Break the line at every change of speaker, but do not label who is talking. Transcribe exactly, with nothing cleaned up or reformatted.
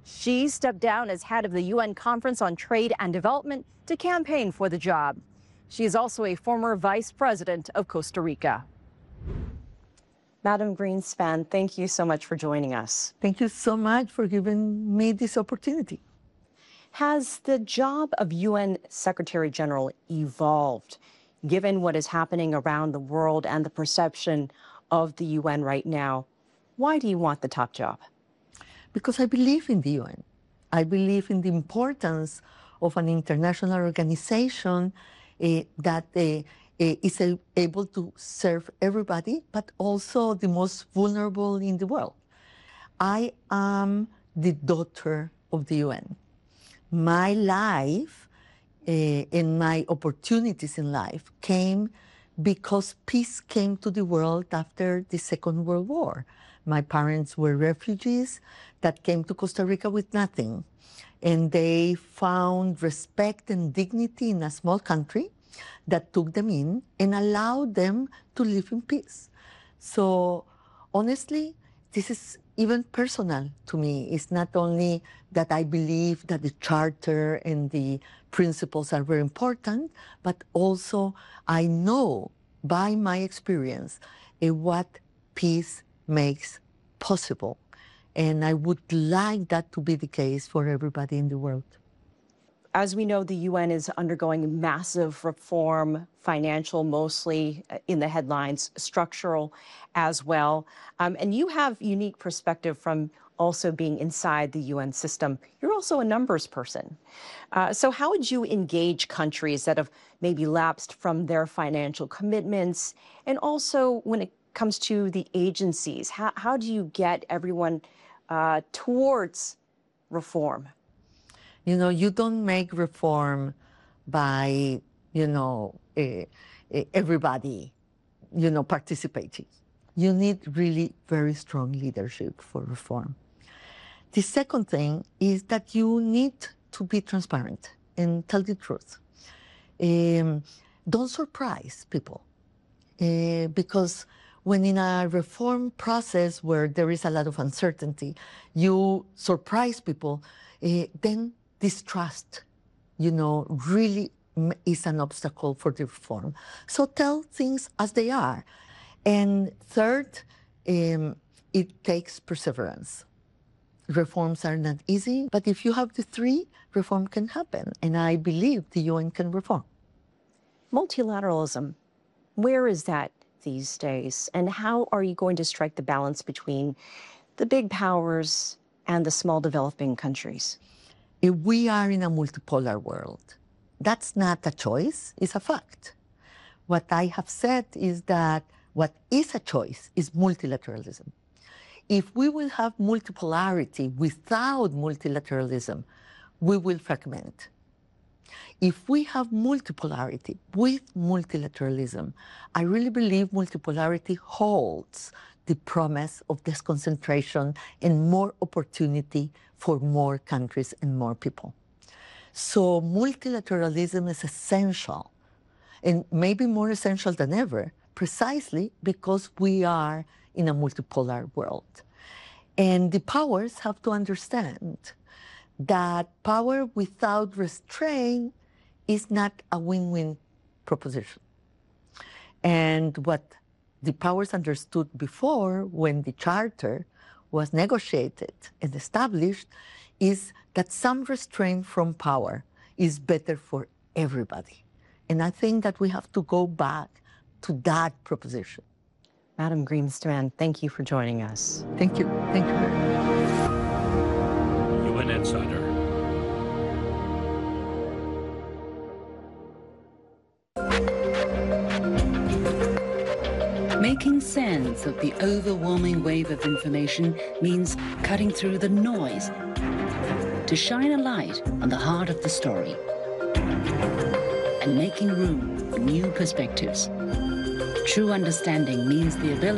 She stepped down as head of the U N Conference on Trade and Development to campaign for the job. She is also a former vice president of Costa Rica. Madam Greenspan, thank you so much for joining us.
Thank you so much for giving me this opportunity.
Has the job of U N Secretary General evolved, given what is happening around the world and the perception of the U N right now? Why do you want the top job?
Because I believe in the U N. I believe in the importance of an international organization uh, that uh, is able to serve everybody, but also the most vulnerable in the world. I am the daughter of the U N. My life uh, and my opportunities in life came because peace came to the world after the Second World War. My parents were refugees that came to Costa Rica with nothing, and they found respect and dignity in a small country that took them in and allowed them to live in peace. So honestly, this is even personal to me. It's not only that I believe that the charter and the principles are very important, but also I know by my experience uh, what peace makes possible. And I would like that to be the case for everybody in the world.
As we know, the U N is undergoing massive reform, financial mostly in the headlines, structural as well. Um, and you have unique perspective from also being inside the U N system. You're also a numbers person. Uh, so how would you engage countries that have maybe lapsed from their financial commitments? And also when it comes to the agencies, how, how do you get everyone uh, towards reform?
You know, you don't make reform by, you know, uh, everybody, you know, participating. You need really very strong leadership for reform. The second thing is that you need to be transparent and tell the truth. Um, don't surprise people, uh, because when in a reform process where there is a lot of uncertainty, you surprise people, uh, then distrust, you know, really is an obstacle for the reform. So tell things as they are. And third, um, it takes perseverance. Reforms are not easy, but if you have the three, reform can happen. And I believe the U N can reform.
Multilateralism, where is that these days? And how are you going to strike the balance between the big powers and the small developing countries?
If we are in a multipolar world, that's not a choice, it's a fact. What I have said is that what is a choice is multilateralism. If we will have multipolarity without multilateralism, we will fragment. If we have multipolarity with multilateralism, I really believe multipolarity holds the promise of disconcentration and more opportunity for more countries and more people. So multilateralism is essential, and maybe more essential than ever, precisely because we are in a multipolar world. And the powers have to understand that power without restraint is not a win-win proposition. And what the powers understood before, when the charter was negotiated and established, is that some restraint from power is better for everybody. And I think that we have to go back to that proposition.
Madam Greenspan, thank you for joining us.
Thank you. Thank you very much.
U N Insider.
Making sense of the overwhelming wave of information means cutting through the noise to shine a light on the heart of the story and making room for new perspectives. True understanding means the ability